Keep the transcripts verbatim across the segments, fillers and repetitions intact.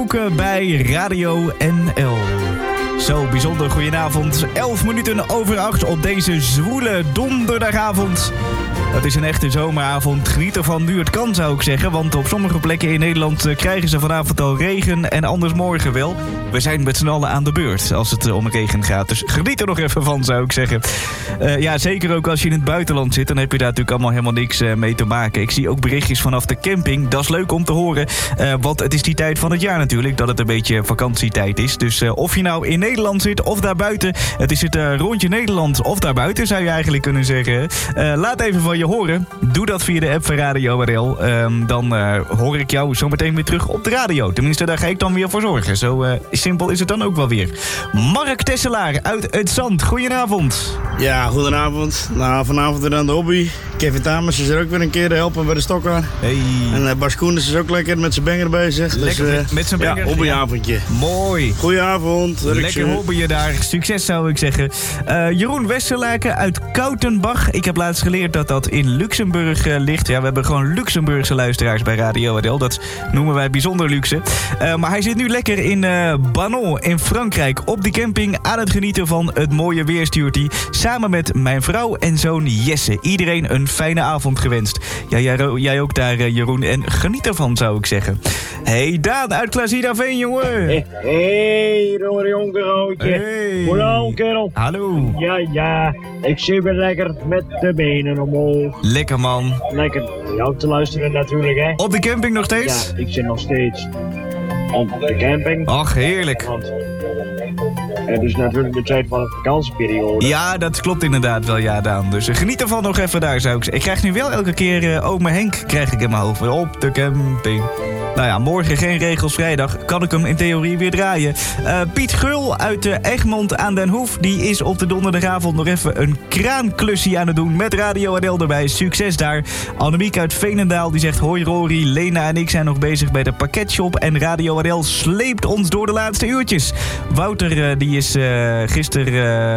Koeken bij Radio N L. Zo, bijzonder goedenavond. elf minuten over acht op deze zwoele donderdagavond. Het is een echte zomeravond. Geniet ervan nu het kan, zou ik zeggen. Want op sommige plekken in Nederland krijgen ze vanavond al regen en anders morgen wel. We zijn met z'n allen aan de beurt als het om regen gaat. Dus geniet er nog even van, zou ik zeggen. Uh, ja, zeker ook als je in het buitenland zit. Dan heb je daar natuurlijk allemaal helemaal niks uh, mee te maken. Ik zie ook berichtjes vanaf de camping. Dat is leuk om te horen. Uh, want het is die tijd van het jaar natuurlijk. Dat het een beetje vakantietijd is. Dus uh, of je nou in Nederland zit of daarbuiten. Het is het uh, rondje Nederland of daarbuiten, zou je eigenlijk kunnen zeggen. Uh, laat even van je horen. Doe dat via de app van Radio R L. Um, dan uh, hoor ik jou zometeen weer terug op de radio. Tenminste, daar ga ik dan weer voor zorgen. Zo uh, simpel is het dan ook wel weer. Mark Tesselaar uit Het Zand. Goedenavond. Ja, goedenavond. Nou, vanavond weer aan de hobby. Kevin Tamers is er ook weer een keer te helpen bij de stokken. Hey. En uh, Bas Koenders is ook lekker met zijn banger bezig. Lekker dus, uh, met, met zijn banger. Ja, hobbyavondje. Ja. Mooi. Goedenavond. Lekker hobbyen daar. Succes, zou ik zeggen. Uh, Jeroen Westerlaken uit Koutenbach. Ik heb laatst geleerd dat dat in Luxemburg uh, ligt. Ja, we hebben gewoon Luxemburgse luisteraars bij Radio R L. Dat noemen wij bijzonder luxe. Uh, maar hij zit nu lekker in uh, Banon in Frankrijk. Op de camping aan het genieten van het mooie weer, stuurt hij. Samen met mijn vrouw en zoon Jesse. Iedereen een fijne avond gewenst. Ja, jij, jij ook daar, uh, Jeroen. En geniet ervan, zou ik zeggen. Hey, Daan uit Klaasierveen, jongen. Hey, hey Rory Onkerootje. Hey. Goedenavond, kerel. Hallo. Ja, ja. Ik zit weer lekker met de benen omhoog. Lekker, man. Lekker voor jou te luisteren natuurlijk, hè. Op de camping nog steeds? Ja, ik zit nog steeds op de camping. Ach, heerlijk. Want het is natuurlijk de tijd van de vakantieperiode. Ja, dat klopt inderdaad wel, ja, Daan. Dus uh, geniet ervan nog even daar, zou ik zeggen. Ik krijg nu wel elke keer uh, Ome Henk krijg ik in mijn hoofd. Op de camping. Nou ja, morgen geen regels vrijdag. Kan ik hem in theorie weer draaien. Uh, Piet Gul uit uh, Egmond aan den Hoef. Die is op de donderdagavond nog even een kraanklusje aan het doen. Met Radio R L erbij. Succes daar. Annemiek uit Veenendaal die zegt: hoi Rory, Lena en ik zijn nog bezig bij de pakketshop. En Radio R L sleept ons door de laatste uurtjes. Wouter uh, die is uh, gisteren...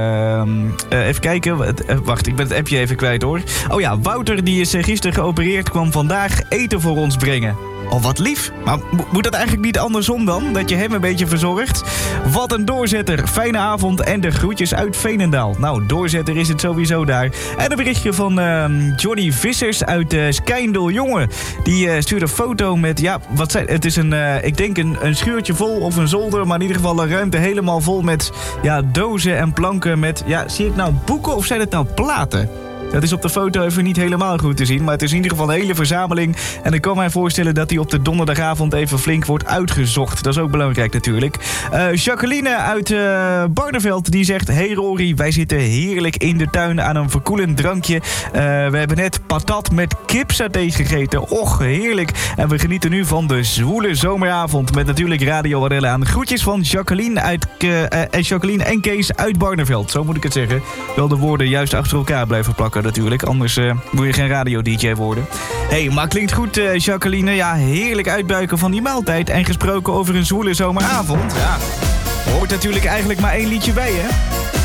Uh, uh, even kijken. Uh, wacht, ik ben het appje even kwijt hoor. Oh ja, Wouter die is uh, gisteren geopereerd. Kwam vandaag eten voor ons brengen. Oh, wat lief. Maar mo- moet dat eigenlijk niet andersom dan? Dat je hem een beetje verzorgt? Wat een doorzetter. Fijne avond en de groetjes uit Veenendaal. Nou, doorzetter is het sowieso daar. En een berichtje van uh, Johnny Vissers uit uh, Skijndel. Jongen, die uh, stuurde een foto met... Ja, wat zei... Het is een, uh, ik denk een, een schuurtje vol of een zolder. Maar in ieder geval een ruimte helemaal vol met ja, dozen en planken met... Ja, zie ik nou boeken of zijn het nou platen? Dat is op de foto even niet helemaal goed te zien. Maar het is in ieder geval een hele verzameling. En ik kan mij voorstellen dat die op de donderdagavond even flink wordt uitgezocht. Dat is ook belangrijk natuurlijk. Uh, Jacqueline uit uh, Barneveld die zegt... Hey Rory, wij zitten heerlijk in de tuin aan een verkoelend drankje. Uh, we hebben net patat met kipsaté gegeten. Och, heerlijk. En we genieten nu van de zwoele zomeravond. Met natuurlijk Radio R L aan. Groetjes van Jacqueline, uit, uh, uh, Jacqueline en Kees uit Barneveld. Zo moet ik het zeggen. Wel de woorden juist achter elkaar blijven plakken natuurlijk. Anders uh, moet je geen radio-D J worden. Hé, hey, maar klinkt goed, uh, Jacqueline. Ja, heerlijk uitbuiken van die maaltijd. En gesproken over een zwoele zomeravond. Ja, hoort natuurlijk eigenlijk maar één liedje bij, hè?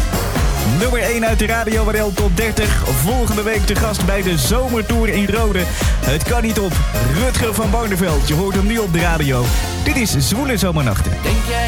Nummer één uit de Radio R L Top dertig. Volgende week te gast bij de Zomertour in Rode. Het kan niet op. Rutger van Barneveld. Je hoort hem nu op de radio. Dit is Zwoele Zomernachten. Denk jij